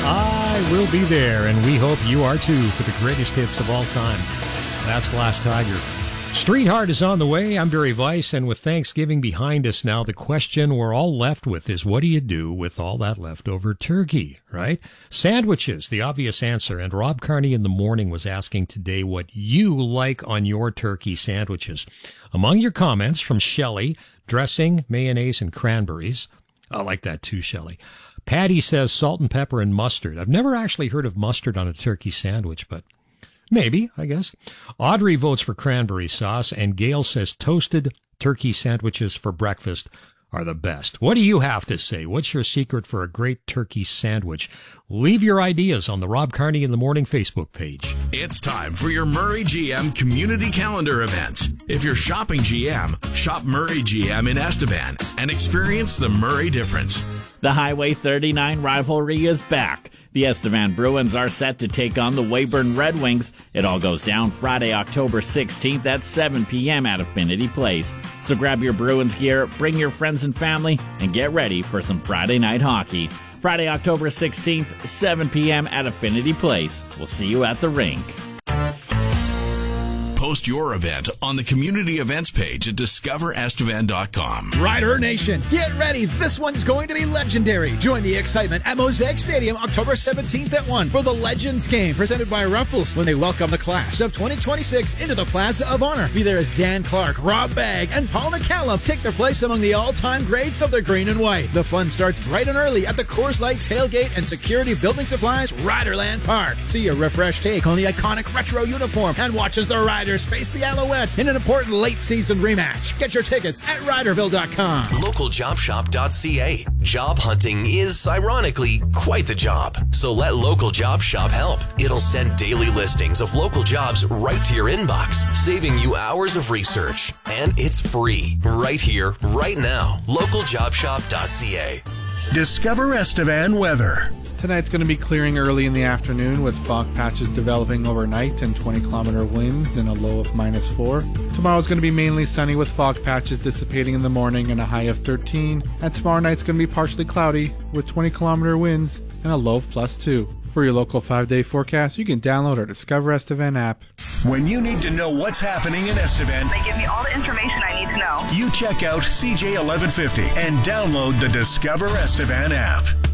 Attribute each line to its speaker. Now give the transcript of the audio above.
Speaker 1: I will be there, and we hope you are too, for the greatest hits of all time. That's Glass Tiger. Street Heart is on the way. I'm Barry Weiss, and with Thanksgiving behind us now, the question we're all left with is, what do you do with all that leftover turkey, right? Sandwiches, the obvious answer, and Rob Carney in the Morning was asking today what you like on your turkey sandwiches. Among your comments from Shelley, dressing, mayonnaise, and cranberries. I like that too, Shelley. Patty says salt and pepper and mustard. I've never actually heard of mustard on a turkey sandwich, but maybe, I guess. Audrey votes for cranberry sauce, and Gail says toasted turkey sandwiches for breakfast are the best. What do you have to say? What's your secret for a great turkey sandwich? Leave your ideas on the Rob Carney in the Morning Facebook page.
Speaker 2: It's time for your Murray GM Community Calendar event. If you're shopping GM, shop Murray GM in Estevan and experience the Murray difference.
Speaker 3: The Highway 39 rivalry is back. The Estevan Bruins are set to take on the Weyburn Red Wings. It all goes down Friday, October 16th at 7 p.m. at Affinity Place. So grab your Bruins gear, bring your friends and family, and get ready for some Friday night hockey. Friday, October 16th, 7 p.m. at Affinity Place. We'll see you at the rink.
Speaker 2: Post your event on the community events page at discoverestevan.com.
Speaker 4: Rider Nation, get ready. This one's going to be legendary. Join the excitement at Mosaic Stadium October 17th at 1 for the Legends game presented by Ruffles when they welcome the class of 2026 into the Plaza of Honor. Be there as Dan Clark, Rob Bagg, and Paul McCallum take their place among the all-time greats of the green and white. The fun starts bright and early at the Coors Light Tailgate and Security Building Supplies Riderland Park. See a refreshed take on the iconic retro uniform and watch as the Riders face the Alouettes in an important late-season rematch. Get your tickets at Riderville.com.
Speaker 5: LocalJobShop.ca. Job hunting is, ironically, quite the job. So let Local Job Shop help. It'll send daily listings of local jobs right to your inbox, saving you hours of research. And it's free. Right here, right now. LocalJobShop.ca.
Speaker 6: Discover Estevan weather.
Speaker 7: Tonight's going to be clearing early in the afternoon with fog patches developing overnight and 20-kilometer winds and a low of -4. Tomorrow's going to be mainly sunny with fog patches dissipating in the morning and a high of 13. And tomorrow night's going to be partially cloudy with 20-kilometer winds and a low of +2. For your local 5-day forecast, you can download our Discover Estevan app.
Speaker 6: When you need to know what's happening in Estevan,
Speaker 8: they give me all the information I need to know.
Speaker 6: You check out CJ1150 and download the Discover Estevan app.